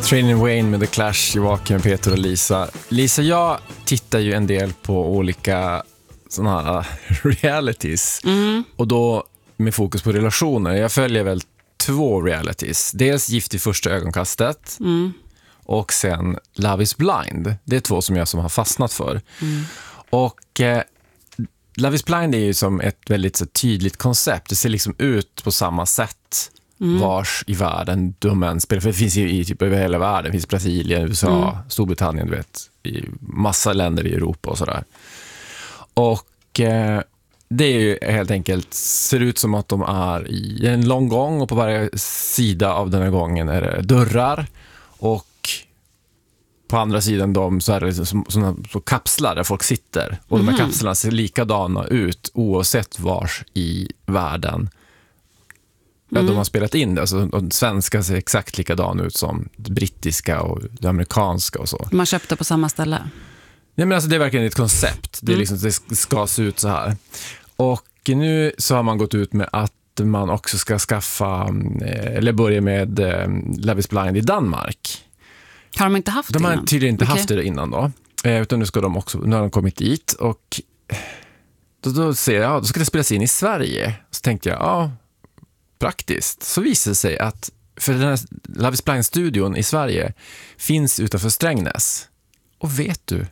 Training Wayne med The Clash, Joakim, Peter och Lisa. Lisa, jag tittar ju en del på olika såna här realities. Och då med fokus på relationer. Jag följer väl 2 realities. Dels Gift i första ögonkastet och sen Love is blind. Det är 2 som jag har fastnat för. Och Love is blind är ju som ett väldigt så tydligt koncept. Det ser liksom ut på samma sätt vars i världen de än spelar. För det finns ju i typ över hela världen. Det finns Brasilien, USA, Storbritannien, du vet, i massa länder i Europa och sådär. Och det är ju helt enkelt, ser ut som att de är i en lång gång och på varje sida av den här gången är det dörrar och på andra sidan dem så är det liksom såna kapslar där folk sitter. Och de här kapslarna ser likadana ut oavsett vars i världen de har spelat in det. Alltså, de svenska ser exakt likadan ut som det brittiska och det amerikanska och så. Man köpte på samma ställe. Nej, men alltså, det är verkligen ett koncept. Det, är liksom, det ska se ut så här. Och nu så har man gått ut med att man också ska skaffa eller börja med Love is blind i Danmark. Har de inte haft det innan? De har tydligen inte haft det innan då. Utan nu ska de också, nu har de kommit dit och då ser jag, då ska det spelas in i Sverige. Så tänkte jag, praktiskt. Så visar det sig att för den här Love is blind-studion i Sverige finns utanför Strängnäs. Och vet du,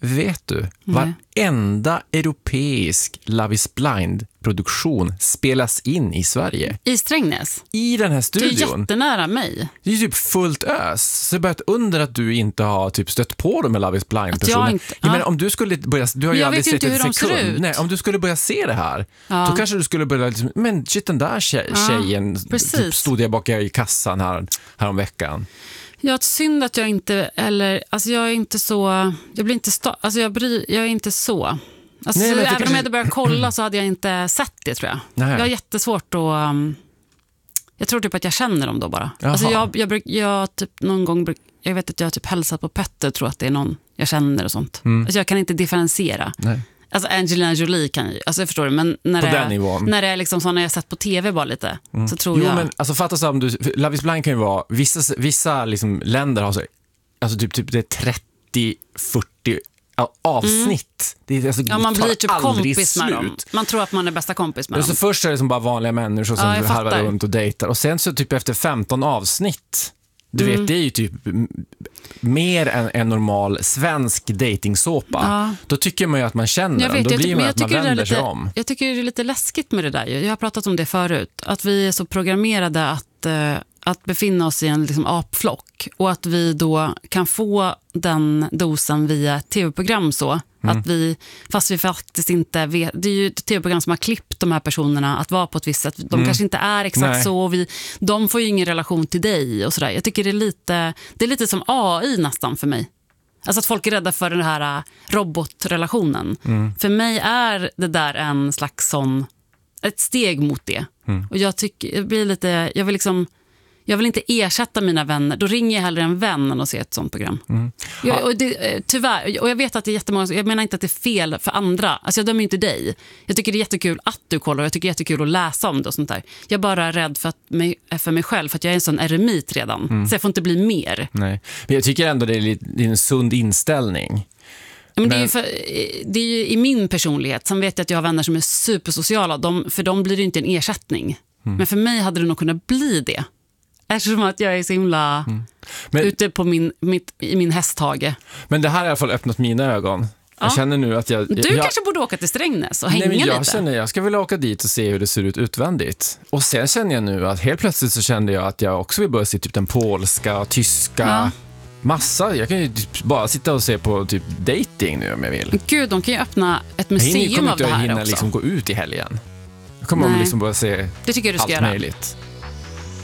varenda europeisk Love is blind-produktion spelas in i Sverige. I Strängnnäs? I den här studion. Det är jättenära mig. Det är typ fullt ös. Så det är bara ett under att du inte har typ stött på dem med Love is blind-personer. Men om du skulle börja, du har ju aldrig sett en sekund. Nej, om du skulle börja se det här, då kanske du skulle börja liksom, men shit, den där tjejen typ stod jag bak i kassan här om veckan. Jag har synd att jag inte, eller alltså jag är inte så, jag blir inte jag är inte så. Alltså, nej, även om jag hade börjat kolla så hade jag inte sett det, tror jag. Nej. Jag har jättesvårt att, jag tror typ att jag känner dem då bara. Alltså jag typ någon gång, jag vet att jag typ hälsat på Petter, tror att det är någon jag känner och sånt. Alltså jag kan inte differentiera. Nej. Alltså Angelina Jolie kan ju, alltså jag förstår det, men när det är liksom så, när jag sett på tv bara lite, så tror jag. Men alltså fattas om du, Love is blind kan ju vara, vissa liksom länder har så, alltså typ det är 30-40 avsnitt. Det är, alltså, man blir typ kompis slut med dem. Man tror att man är bästa kompis med dem. Så först är det som bara vanliga människor som harvar runt och dejtar, och sen så typ efter 15 avsnitt, du vet, det är ju typ mer än en normal svensk dejtingsåpa. Då tycker man ju att man känner dem. Då blir man att man vänder sig om. Jag tycker det är lite läskigt med det där. Jag har pratat om det förut. Att vi är så programmerade att befinna oss i en liksom apflock. Och att vi då kan få den dosen via ett tv-program så. Att fast vi faktiskt inte vet, det är ju ett tv-program som har klippt de här personerna att vara på ett visst sätt. De kanske inte är exakt så, och de får ju ingen relation till dig och sådär. Jag tycker det är lite som AI nästan för mig. Alltså att folk är rädda för den här robotrelationen. För mig är det där en slags sån, ett steg mot det. Och jag tycker, jag vill inte ersätta mina vänner. Då ringer jag hellre en vän än att se ett sånt program. Tyvärr, och jag vet att det är jättemånga, jag menar inte att det är fel för andra. Alltså jag dömer inte dig. Jag tycker det är jättekul att du kollar, och jag tycker det är jättekul att läsa om det och sånt där. Jag är bara rädd för mig själv, för att jag är en sån eremit redan. Så jag får inte bli mer. Nej. Men jag tycker ändå det är en sund inställning. Men det är ju i min personlighet. Sen vet jag att jag har vänner som är supersociala. För dem blir det inte en ersättning. Men för mig hade det nog kunnat bli det. Eftersom att jag är så himla ute på i min hästhage. Men det här har i alla fall öppnat mina ögon. Jag känner nu att jag kanske borde åka till Strängnäs och hänga lite. Jag ska väl åka dit och se hur det ser ut utvändigt. Och sen känner jag nu att helt plötsligt så kände jag att jag också vill börja se typ den polska, tyska, massa. Jag kan ju bara sitta och se på typ dating nu om jag vill. Men gud, de kan ju öppna ett museum av det här också. Jag hinna liksom gå ut i helgen. Jag kommer liksom bara se det tycker jag du ska allt göra. möjligt.